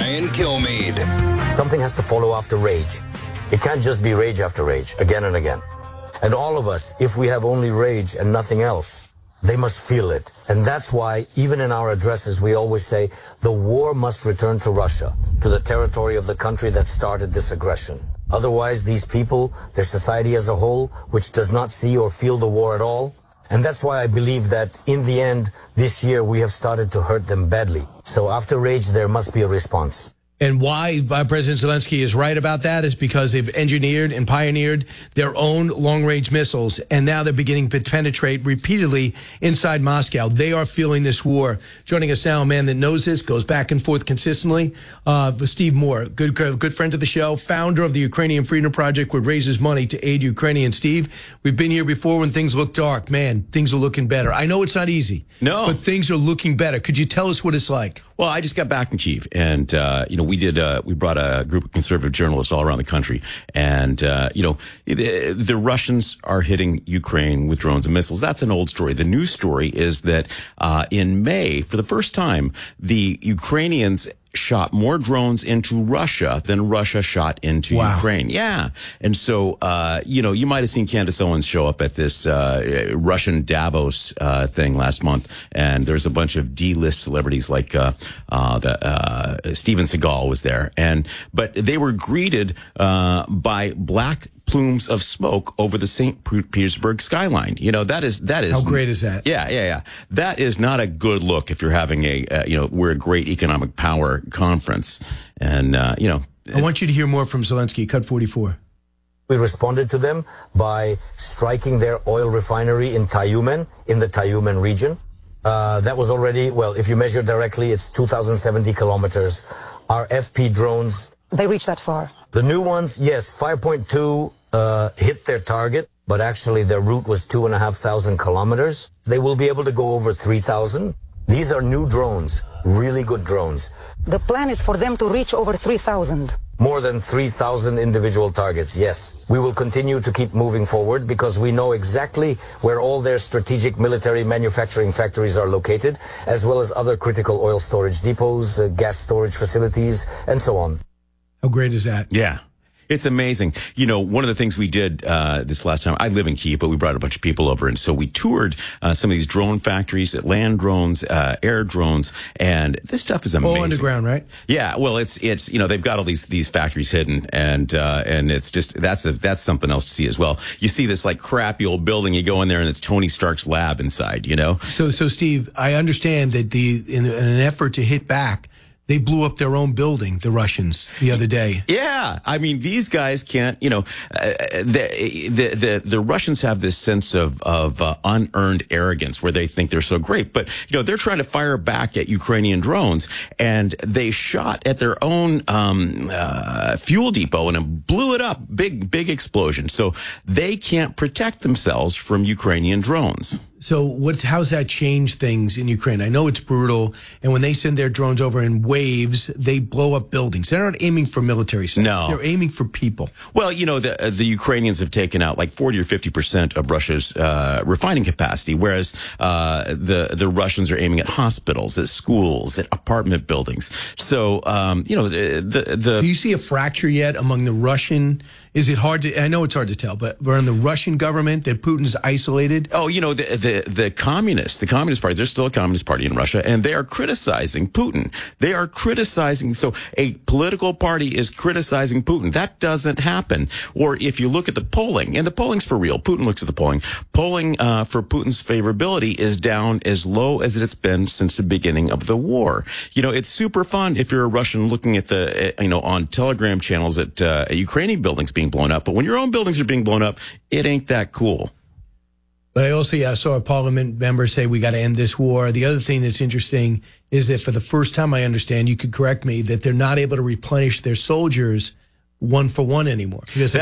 Ryan Kilmeade. Something has to follow after rage. It can't just be rage after rage, again and again. And all of us, if we have only rage and nothing else, they must feel it. And that's why, even in our addresses, we always say, the war must return to Russia, to the territory of the country that started this aggression. Otherwise, these people, their society as a whole, which does not see or feel the war at all, and that's why I believe that in the end, this year, we have started to hurt them badly. So after rage, there must be a response. And why President Zelensky is right about that is because they've engineered and pioneered their own long-range missiles, and now they're beginning to penetrate repeatedly inside Moscow. They are feeling this war. Joining us now, a man that knows this, goes back and forth consistently, Steve Moore, good friend of the show, founder of the Ukrainian Freedom Project, which raises money to aid Ukrainians. Steve, we've been here before when things look dark. Man, things are looking better. I know it's not easy. No. But things are looking better. Could you tell us what it's like? Well, I just got back from Kyiv, and we brought a group of conservative journalists all around the country, and the Russians are hitting Ukraine with drones and missiles. That's an old story. The new story is that in May, for the first time, the Ukrainians shot more drones into Russia than Russia shot into Ukraine. Yeah. And so, you might have seen Candace Owens show up at this Russian Davos thing last month, and there's a bunch of D-list celebrities like Steven Seagal was there. But they were greeted by black plumes of smoke over the St. Petersburg skyline. That is how great is that? Yeah. That is not a good look if you're having we're a great economic power conference. And, I want you to hear more from Zelensky. Cut 44. We responded to them by striking their oil refinery in Tyumen, in the Tyumen region. That was already, if you measure directly, it's 2,070 kilometers. Our FP drones, they reach that far. The new ones, yes, 5.2 hit their target, but actually their route was 2,500 kilometers. They will be able to go over 3,000. These are new drones, really good drones. The plan is for them to reach over 3,000. More than 3,000 individual targets, yes. We will continue to keep moving forward because we know exactly where all their strategic military manufacturing factories are located, as well as other critical oil storage depots, gas storage facilities, and so on. How great is that? Yeah. It's amazing. One of the things we did this last time, I live in Kyiv, but we brought a bunch of people over, and so we toured some of these drone factories, land drones, air drones, and this stuff is amazing. All underground, right? Yeah. Well, it's they've got all these factories hidden, and it's just that's something else to see as well. You see this like crappy old building, you go in there, and it's Tony Stark's lab inside. So Steve, I understand that in an effort to hit back, they blew up their own building, the Russians, the other day. Yeah. I mean, these guys can't, the Russians have this sense of unearned arrogance where they think they're so great. But, they're trying to fire back at Ukrainian drones, and they shot at their own fuel depot and it blew it up. Big explosion. So they can't protect themselves from Ukrainian drones. So how's that change things in Ukraine? I know it's brutal, and when they send their drones over in waves, they blow up buildings. They're not aiming for military sites. No. They're aiming for people. Well, the Ukrainians have taken out like 40 or 50% of Russia's refining capacity, whereas the Russians are aiming at hospitals, at schools, at apartment buildings. So, Do you see a fracture yet among the Russian? Is it hard to? I know it's hard to tell, but we're in the Russian government that Putin's isolated. Oh, the Communist Party. There's still a Communist Party in Russia, and they are criticizing Putin. They are criticizing. So a political party is criticizing Putin. That doesn't happen. Or if you look at the polling, and the polling's for real. Putin looks at the polling. Polling for Putin's favorability is down as low as it's been since the beginning of the war. It's super fun if you're a Russian looking at on Telegram channels at Ukrainian buildings being blown up. But when your own buildings are being blown up, it ain't that cool. But I also saw a parliament member say we got to end this war. The other thing that's interesting is that for the first time, I understand, you could correct me, that they're not able to replenish their soldiers one for one anymore. Because